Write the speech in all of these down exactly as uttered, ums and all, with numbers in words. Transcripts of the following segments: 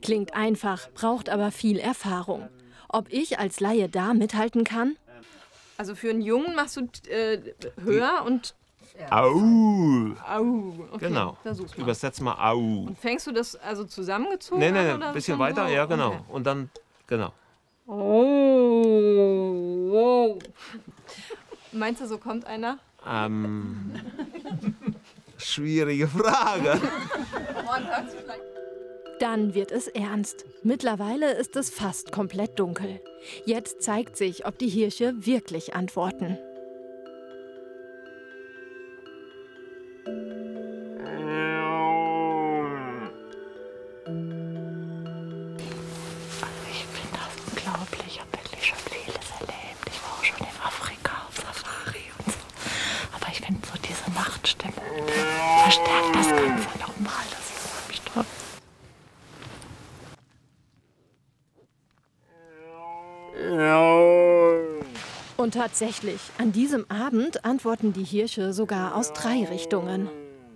Klingt einfach, braucht aber viel Erfahrung. Ob ich als Laie da mithalten kann? Also für einen Jungen machst du äh, höher und... Au! Au, okay, Genau. versuch's mal. Übersetz mal au. Und fängst du das also zusammengezogen Nee, nee, an? nee, Oder ein bisschen schon weiter, so? ja, genau. Okay. Und dann, genau. Oh, wow. Meinst du, so kommt einer? Ähm, schwierige Frage. Dann wird es ernst. Mittlerweile ist es fast komplett dunkel. Jetzt zeigt sich, ob die Hirsche wirklich antworten. Ich finde das unglaublich. Ich habe wirklich schon vieles erlebt. Ich war auch schon in Afrika auf Safari und so. Aber ich finde so diese Nachtstimme verstärkt das Ganze nochmal. Das ist unheimlich toll. Und tatsächlich, an diesem Abend antworten die Hirsche sogar aus drei Richtungen.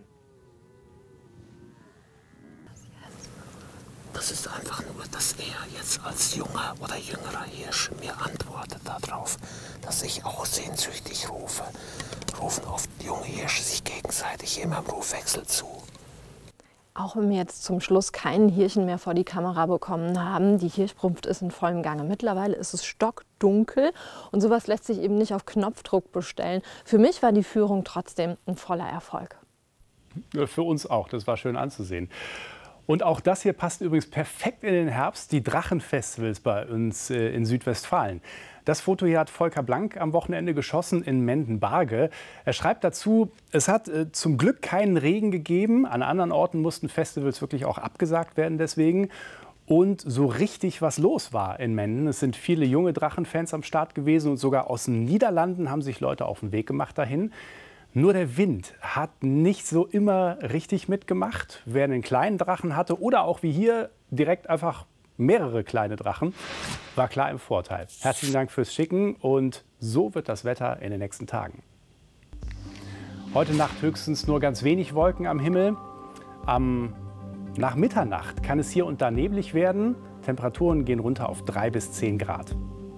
Das ist einfach nur, dass er jetzt als junger oder jüngerer Hirsch mir antwortet darauf, dass ich auch sehnsüchtig rufe. Rufen oft junge Hirsche sich gegenseitig immer im Rufwechsel zu. Auch wenn wir jetzt zum Schluss keinen Hirchen mehr vor die Kamera bekommen haben, die Hirschbrunft ist in vollem Gange. Mittlerweile ist es stockdunkel und sowas lässt sich eben nicht auf Knopfdruck bestellen. Für mich war die Führung trotzdem ein voller Erfolg. Für uns auch, das war schön anzusehen. Und auch das hier passt übrigens perfekt in den Herbst, die Drachenfestivals bei uns äh, in Südwestfalen. Das Foto hier hat Volker Blank am Wochenende geschossen in Mendenbarge. Er schreibt dazu, es hat äh, zum Glück keinen Regen gegeben. An anderen Orten mussten Festivals wirklich auch abgesagt werden deswegen. Und so richtig was los war in Menden. Es sind viele junge Drachenfans am Start gewesen und sogar aus den Niederlanden haben sich Leute auf den Weg gemacht dahin. Nur der Wind hat nicht so immer richtig mitgemacht. Wer einen kleinen Drachen hatte oder auch wie hier direkt einfach mehrere kleine Drachen, war klar im Vorteil. Herzlichen Dank fürs Schicken und so wird das Wetter in den nächsten Tagen. Heute Nacht höchstens nur ganz wenig Wolken am Himmel. Am nach Mitternacht kann es hier und da neblig werden. Temperaturen gehen runter auf drei bis zehn Grad.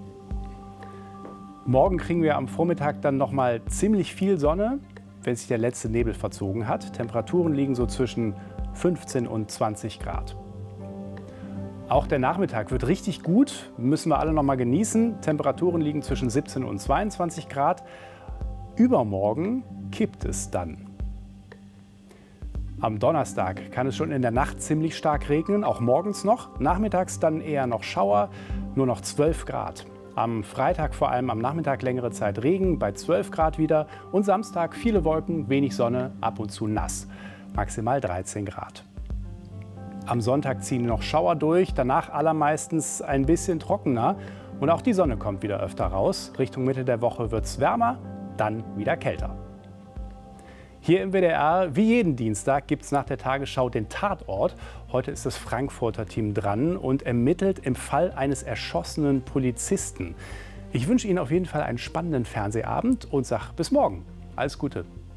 Morgen kriegen wir am Vormittag dann noch mal ziemlich viel Sonne, wenn sich der letzte Nebel verzogen hat. Temperaturen liegen so zwischen fünfzehn und zwanzig Grad. Auch der Nachmittag wird richtig gut, müssen wir alle noch mal genießen. Temperaturen liegen zwischen siebzehn und zweiundzwanzig Grad. Übermorgen kippt es dann. Am Donnerstag kann es schon in der Nacht ziemlich stark regnen, auch morgens noch. Nachmittags dann eher noch Schauer, nur noch zwölf Grad. Am Freitag vor allem am Nachmittag längere Zeit Regen, bei zwölf Grad wieder. Und Samstag viele Wolken, wenig Sonne, ab und zu nass, maximal dreizehn Grad. Am Sonntag ziehen noch Schauer durch, danach allermeistens ein bisschen trockener. Und auch die Sonne kommt wieder öfter raus. Richtung Mitte der Woche wird es wärmer, dann wieder kälter. Hier im W D R, wie jeden Dienstag, gibt es nach der Tagesschau den Tatort. Heute ist das Frankfurter Team dran und ermittelt im Fall eines erschossenen Polizisten. Ich wünsche Ihnen auf jeden Fall einen spannenden Fernsehabend und sage bis morgen. Alles Gute.